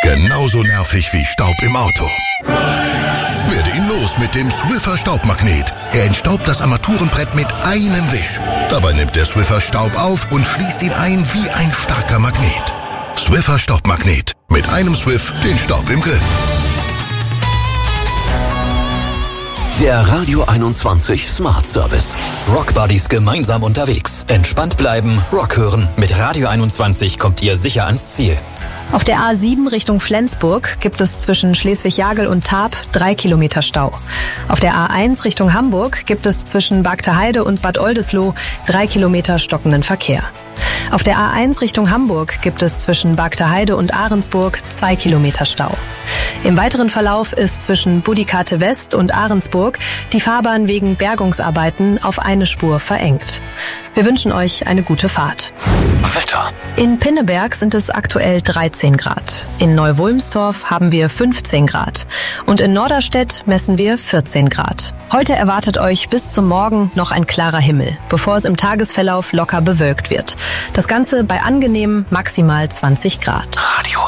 Genauso nervig wie Staub im Auto. Werde ihn los mit dem Swiffer Staubmagnet. Er entstaubt das Armaturenbrett mit einem Wisch. Dabei nimmt der Swiffer Staub auf und schließt ihn ein wie ein starker Magnet. Swiffer Staubmagnet. Mit einem Swiff den Staub im Griff. Der Radio 21 Smart Service. Rockbuddies gemeinsam unterwegs. Entspannt bleiben, Rock hören. Mit Radio 21 kommt ihr sicher ans Ziel. Auf der A7 Richtung Flensburg gibt es zwischen Schleswig-Jagel und Tarp 3 Kilometer Stau. Auf der A1 Richtung Hamburg gibt es zwischen Bargteheide und Bad Oldesloe 3 Kilometer stockenden Verkehr. Auf der A1 Richtung Hamburg gibt es zwischen Bargteheide und Ahrensburg 2 Kilometer Stau. Im weiteren Verlauf ist zwischen Budikate West und Ahrensburg die Fahrbahn wegen Bergungsarbeiten auf eine Spur verengt. Wir wünschen euch eine gute Fahrt. Wetter. In Pinneberg sind es aktuell 13 Grad. In Neu-Wulmstorf haben wir 15 Grad. Und in Norderstedt messen wir 14 Grad. Heute erwartet euch bis zum Morgen noch ein klarer Himmel, bevor es im Tagesverlauf locker bewölkt wird. Das Ganze bei angenehmen maximal 20 Grad. Radio